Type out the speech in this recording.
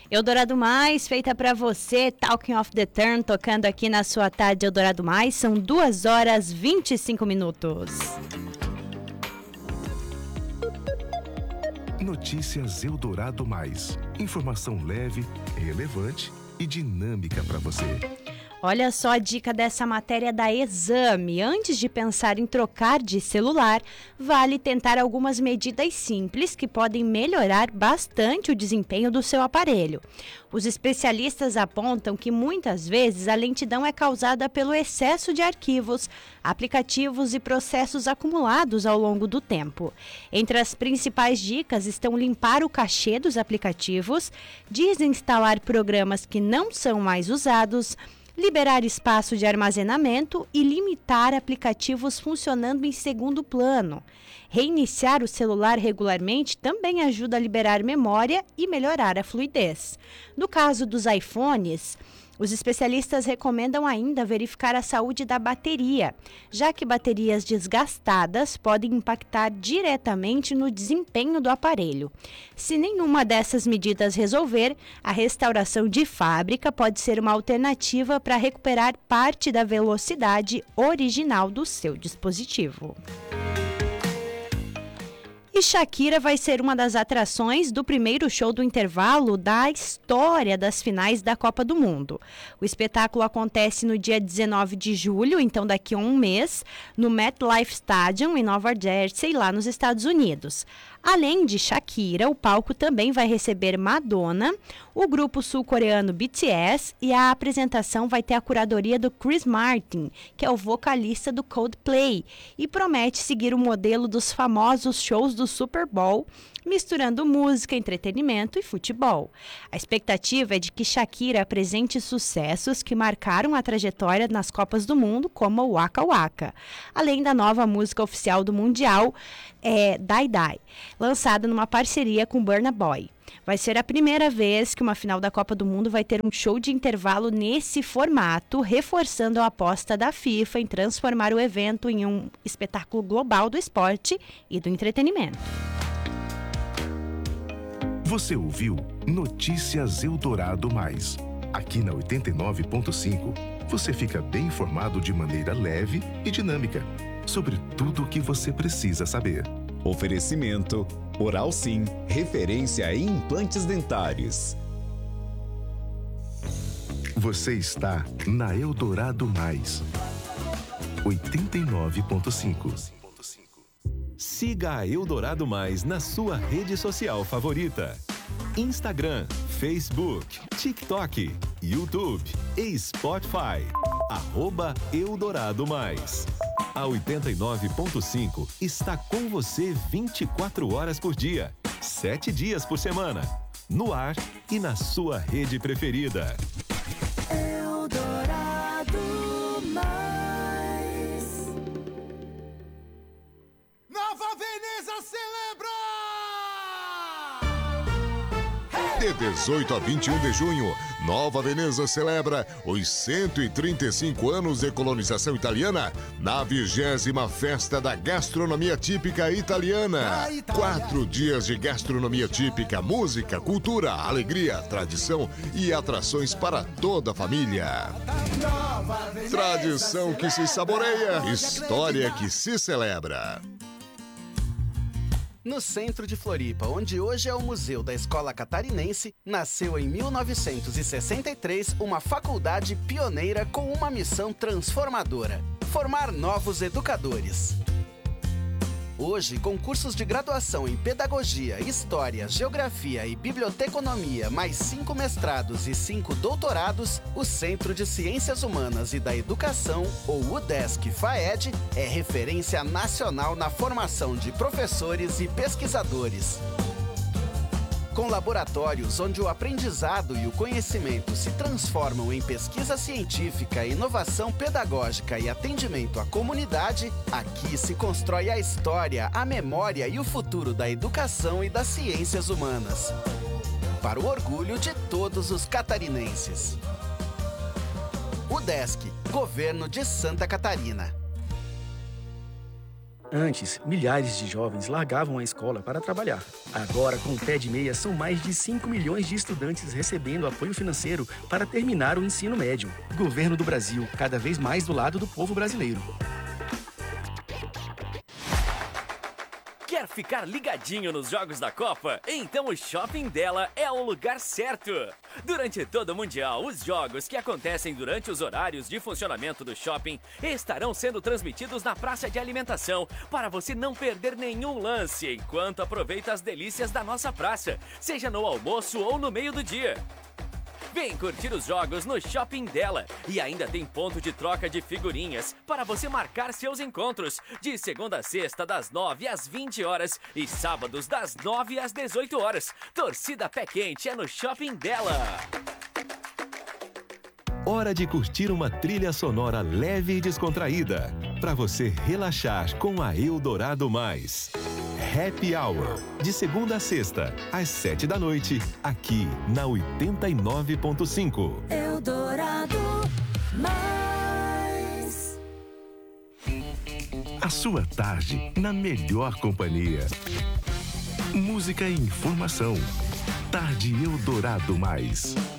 Eldorado Mais, feita pra você, Talking of the Turn, tocando aqui na sua tarde Eldorado Mais, são 2 horas 25 minutos. Notícias Eldorado Mais, informação leve, relevante e dinâmica pra você. Olha só a dica dessa matéria da Exame. Antes de pensar em trocar de celular, vale tentar algumas medidas simples que podem melhorar bastante o desempenho do seu aparelho. Os especialistas apontam que muitas vezes a lentidão é causada pelo excesso de arquivos, aplicativos e processos acumulados ao longo do tempo. Entre as principais dicas estão limpar o cachê dos aplicativos, desinstalar programas que não são mais usados, liberar espaço de armazenamento e limitar aplicativos funcionando em segundo plano. Reiniciar o celular regularmente também ajuda a liberar memória e melhorar a fluidez. No caso dos iPhones, os especialistas recomendam ainda verificar a saúde da bateria, já que baterias desgastadas podem impactar diretamente no desempenho do aparelho. Se nenhuma dessas medidas resolver, a restauração de fábrica pode ser uma alternativa para recuperar parte da velocidade original do seu dispositivo. E Shakira vai ser uma das atrações do primeiro show do intervalo da história das finais da Copa do Mundo. O espetáculo acontece no dia 19 de julho, então daqui a um mês, no MetLife Stadium, em Nova Jersey, lá nos Estados Unidos. Além de Shakira, o palco também vai receber Madonna, o grupo sul-coreano BTS e a apresentação vai ter a curadoria do Chris Martin, que é o vocalista do Coldplay, e promete seguir o modelo dos famosos shows do Super Bowl, misturando música, entretenimento e futebol. A expectativa é de que Shakira apresente sucessos que marcaram a trajetória nas Copas do Mundo, como o Waka Waka, além da nova música oficial do Mundial, Die Die, lançada numa parceria com Burna Boy. Vai ser a primeira vez que uma final da Copa do Mundo vai ter um show de intervalo nesse formato, reforçando a aposta da FIFA em transformar o evento em um espetáculo global do esporte e do entretenimento. Você ouviu Notícias Eldorado Mais. Aqui na 89.5, você fica bem informado de maneira leve e dinâmica sobre tudo o que você precisa saber. Oferecimento Oral Sim, referência em implantes dentários. Você está na Eldorado Mais 89.5. Siga a Eldorado Mais na sua rede social favorita: Instagram, Facebook, TikTok, YouTube e Spotify. @Eldorado Mais. A 89.5 está com você 24 horas por dia, 7 dias por semana, no ar e na sua rede preferida. Eldorado Mais. Nova Veneza celebra! De 18 a 21 de junho, Nova Veneza celebra os 135 anos de colonização italiana na 20ª Festa da Gastronomia Típica Italiana. 4 dias de gastronomia típica, música, cultura, alegria, tradição e atrações para toda a família. Tradição que se saboreia, história que se celebra. No centro de Floripa, onde hoje é o Museu da Escola Catarinense, nasceu em 1963 uma faculdade pioneira com uma missão transformadora: formar novos educadores. Hoje, com cursos de graduação em Pedagogia, História, Geografia e Biblioteconomia, mais 5 mestrados e 5 doutorados, o Centro de Ciências Humanas e da Educação, ou UDESC-FAED, é referência nacional na formação de professores e pesquisadores. Com laboratórios onde o aprendizado e o conhecimento se transformam em pesquisa científica, inovação pedagógica e atendimento à comunidade, aqui se constrói a história, a memória e o futuro da educação e das ciências humanas. Para o orgulho de todos os catarinenses. UDESC, Governo de Santa Catarina. Antes, milhares de jovens largavam a escola para trabalhar. Agora, com o Pé de Meia, são mais de 5 milhões de estudantes recebendo apoio financeiro para terminar o ensino médio. Governo do Brasil, cada vez mais do lado do povo brasileiro. Quer ficar ligadinho nos jogos da Copa? Então o Shopping Dela é o lugar certo. Durante todo o Mundial, os jogos que acontecem durante os horários de funcionamento do shopping estarão sendo transmitidos na praça de alimentação para você não perder nenhum lance enquanto aproveita as delícias da nossa praça, seja no almoço ou no meio do dia. Vem curtir os jogos no Shopping Dela. E ainda tem ponto de troca de figurinhas para você marcar seus encontros. De segunda a sexta, das 9 às 20 horas. E sábados, das 9 às 18 horas. Torcida Pé Quente é no Shopping Dela. Hora de curtir uma trilha sonora leve e descontraída. Para você relaxar com a Eldorado Mais. Happy Hour, de segunda a sexta, às 7 da noite, aqui na 89.5. Eldorado Mais. A sua tarde na melhor companhia. Música e informação. Tarde Eldorado Mais.